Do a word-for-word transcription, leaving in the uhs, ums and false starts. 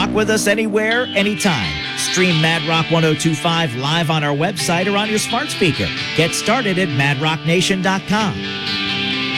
Rock with us anywhere, anytime. Stream Mad Rock ten twenty-five live on our website or on your smart speaker. Get started at mad rock nation dot com.